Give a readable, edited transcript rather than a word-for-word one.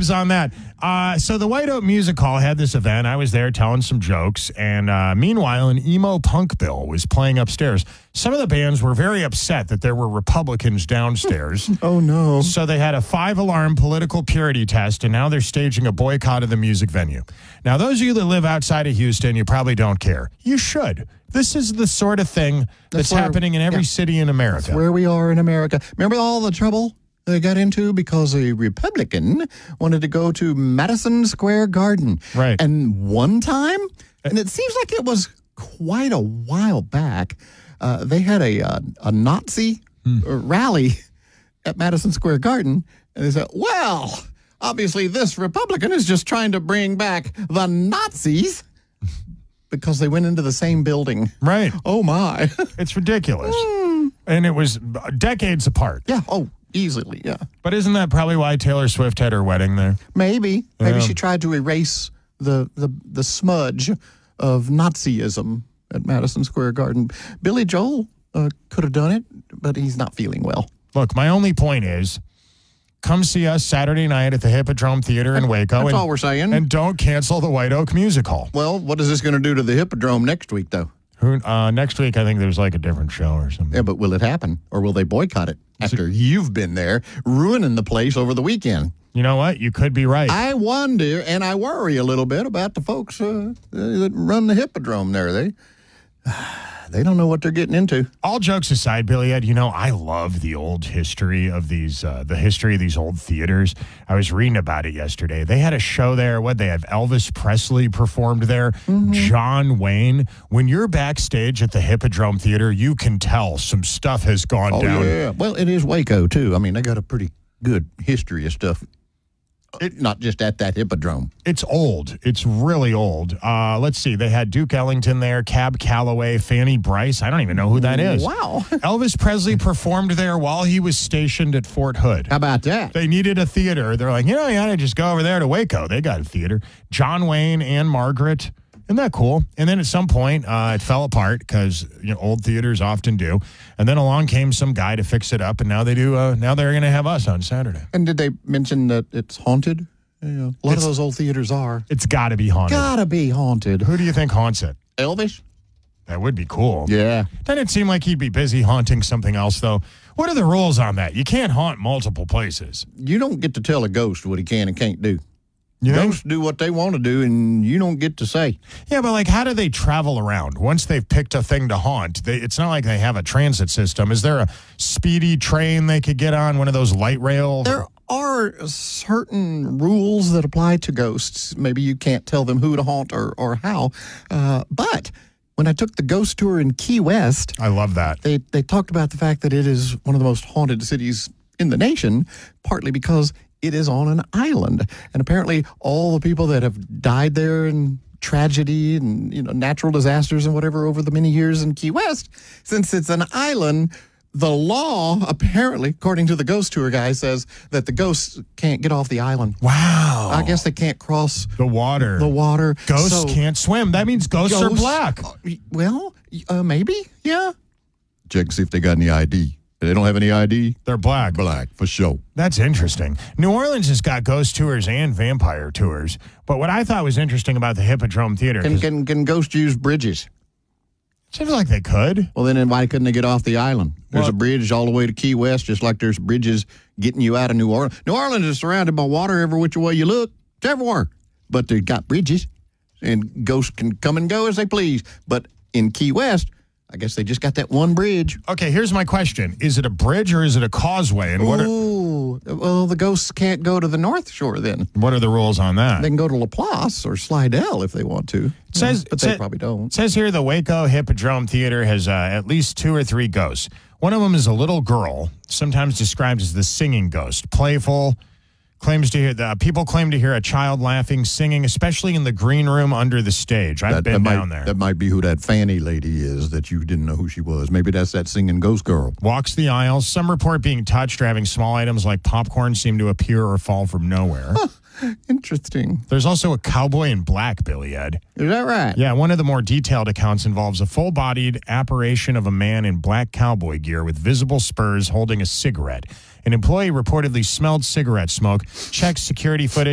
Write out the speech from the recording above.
dibs on that. So the White Oak Music Hall had this event. I was there telling some jokes. And meanwhile, an emo punk bill was playing upstairs. Some of the bands were very upset that there were Republicans downstairs. Oh, no. So they had a 5-alarm political purity test, and now they're staging a boycott of the music venue. Now, those of you that live outside of Houston, you probably don't care. You should. This is the sort of thing that's happening in every city in America. That's where we are in America. Remember all the trouble they got into because a Republican wanted to go to Madison Square Garden. Right. And one time, and it seems like it was quite a while back, they had a Nazi rally at Madison Square Garden. And they said, well, obviously this Republican is just trying to bring back the Nazis because they went into the same building. Right. Oh, my. It's ridiculous. And it was decades apart. Yeah. Oh, easily. Yeah. But isn't that probably why Taylor Swift had her wedding there? Maybe she tried to erase the smudge of Nazism at Madison Square Garden. Billy Joel could have done it, but he's not feeling well. Look, my only point is, come see us Saturday night at the Hippodrome Theater in Waco. That's all we're saying. And don't cancel the White Oak Music Hall. Well, what is this going to do to the Hippodrome next week, though? Next week, I think there's like a different show or something. Yeah, but will it happen? Or will they boycott it after you've been there ruining the place over the weekend? You know what? You could be right. I wonder, and I worry a little bit about the folks that run the Hippodrome there. They don't know what they're getting into. All jokes aside, Billy Ed, I love the old history of these, the history of these old theaters. I was reading about it yesterday. They had a show there. They have Elvis Presley performed there, John Wayne. When you're backstage at the Hippodrome Theater, you can tell some stuff has gone down. Yeah. Well, it is Waco, too. I mean, they got a pretty good history of stuff. Not just at that Hippodrome. It's old. It's really old. Let's see. They had Duke Ellington there, Cab Calloway, Fanny Bryce. I don't even know who that is. Wow. Elvis Presley performed there while he was stationed at Fort Hood. How about that? They needed a theater. They're like, you ought to just go over there to Waco. They got a theater. John Wayne, Anne Margaret. Isn't that cool? And then at some point, it fell apart because old theaters often do. And then along came some guy to fix it up, and now they do. Now they're going to have us on Saturday. And did they mention that it's haunted? A lot of those old theaters are. It's got to be haunted. Gotta be haunted. Who do you think haunts it? Elvis? That would be cool. Yeah. Doesn't it seem like he'd be busy haunting something else, though? What are the rules on that? You can't haunt multiple places. You don't get to tell a ghost what he can and can't do. You Ghosts do what they want to do, and you don't get to say. Yeah, but how do they travel around? Once they've picked a thing to haunt, it's not like they have a transit system. Is there a speedy train they could get on, one of those light rail? There are certain rules that apply to ghosts. Maybe you can't tell them who to haunt or how. But when I took the ghost tour in Key West, I love that. They talked about the fact that it is one of the most haunted cities in the nation, partly because it is on an island. And apparently all the people that have died there in tragedy and natural disasters and whatever over the many years in Key West, since it's an island, the law, apparently, according to the ghost tour guy, says that the ghosts can't get off the island. Wow. I guess they can't cross the water. Ghosts can't swim. That means ghosts are black. Well, maybe, yeah. Check see if they got any ID. They don't have any ID. They're black. Black, for sure. That's interesting. New Orleans has got ghost tours and vampire tours. But what I thought was interesting about the Hippodrome Theater... Can ghosts use bridges? Seems like they could. Well, then why couldn't they get off the island? There's a bridge all the way to Key West, just like there's bridges getting you out of New Orleans. New Orleans is surrounded by water every which way you look. It's everywhere. But they've got bridges, and ghosts can come and go as they please. But in Key West... I guess they just got that one bridge. Okay, here's my question. Is it a bridge or is it a causeway? And well, the ghosts can't go to the North Shore then. What are the rules on that? They can go to Laplace or Slidell if they want to. But they probably don't. It says here the Waco Hippodrome Theater has at least 2 or 3 ghosts. One of them is a little girl, sometimes described as the singing ghost. Playful, people claim to hear a child laughing, singing, especially in the green room under the stage. I've been down there. That might be who that Fanny lady is that you didn't know who she was. Maybe that's that singing ghost girl. Walks the aisles. Some report being touched or having small items like popcorn seem to appear or fall from nowhere. Interesting. There's also a cowboy in black, Billy Ed. Is that right? Yeah, one of the more detailed accounts involves a full-bodied apparition of a man in black cowboy gear with visible spurs holding a cigarette. An employee reportedly smelled cigarette smoke, checked security footage.